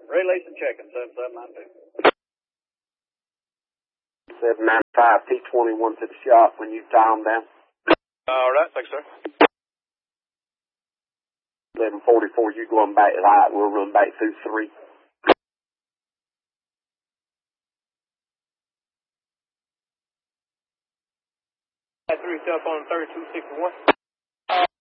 Ray Lason checking, 7792. 795 P21 to the shop when you tie them down. All right, thanks, sir. 1144, you going back light. We'll run back through 3. At 3 cell phone 3261.